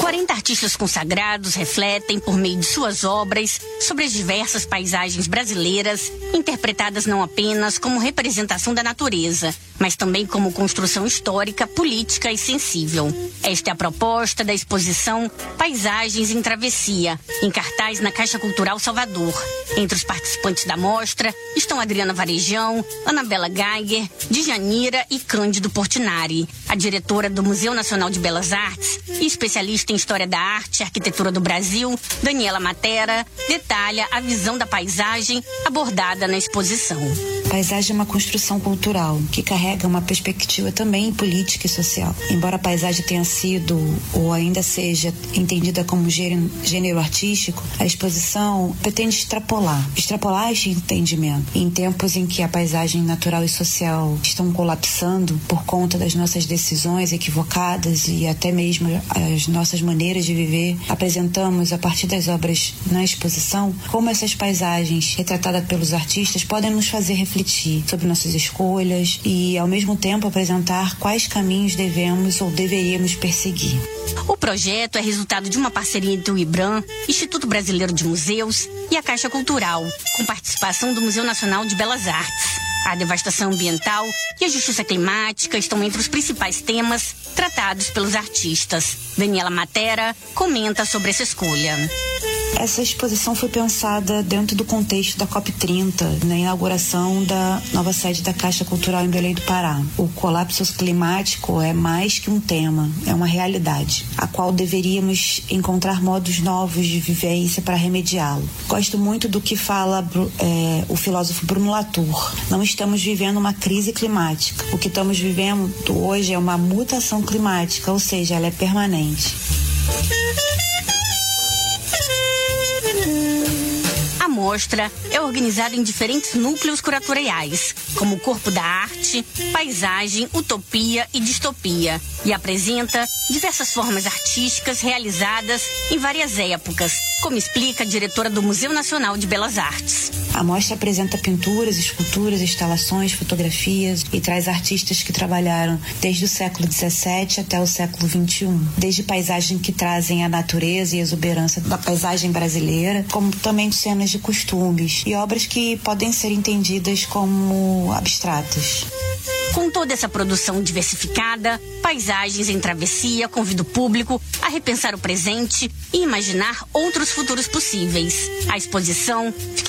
40 artistas consagrados refletem, por meio de suas obras, sobre as diversas paisagens brasileiras, interpretadas não apenas como representação da natureza, mas também como construção histórica, política e sensível. Esta é a proposta da exposição Paisagens em Travessia, em cartaz na Caixa Cultural Salvador. Entre os participantes da mostra estão Adriana Varejão, Anabela Geiger, Djanira e Cândido Portinari. A diretora do Museu Nacional de Belas Artes e especialista em História da Arte e Arquitetura do Brasil, Daniela Matera, detalha a visão da paisagem abordada na exposição. Paisagem é uma construção cultural que carrega uma perspectiva também política e social. Embora a paisagem tenha sido ou ainda seja entendida como gênero artístico, a exposição pretende extrapolar este entendimento. Em tempos em que a paisagem natural e social estão colapsando por conta das nossas decisões equivocadas e até mesmo as nossas maneiras de viver, apresentamos a partir das obras na exposição como essas paisagens retratadas pelos artistas podem nos fazer refletir sobre nossas escolhas e ao mesmo tempo apresentar quais caminhos devemos ou deveríamos perseguir. O projeto é resultado de uma parceria entre o IBRAM, Instituto Brasileiro de Museus, e a Caixa Cultural, com participação do Museu Nacional de Belas Artes. A devastação ambiental e a justiça climática estão entre os principais temas tratados pelos artistas. Daniela Matera comenta sobre essa escolha. Essa exposição foi pensada dentro do contexto da COP30, na inauguração da nova sede da Caixa Cultural em Belém do Pará. O colapso climático é mais que um tema, é uma realidade, a qual deveríamos encontrar modos novos de vivência para remediá-lo. Gosto muito do que fala o filósofo Bruno Latour. Não estamos vivendo uma crise climática. O que estamos vivendo hoje é uma mutação climática, ou seja, ela é permanente. A mostra é organizada em diferentes núcleos curatoriais, como o Corpo da Arte, Paisagem, Utopia e Distopia, e apresenta diversas formas artísticas realizadas em várias épocas, como explica a diretora do Museu Nacional de Belas Artes. A mostra apresenta pinturas, esculturas, instalações, fotografias e traz artistas que trabalharam desde o século XVII até o século XXI. Desde paisagens que trazem a natureza e a exuberância da paisagem brasileira, como também cenas de costumes e obras que podem ser entendidas como abstratas. Com toda essa produção diversificada, Paisagens em Travessia convida o público a repensar o presente e imaginar outros futuros possíveis. A exposição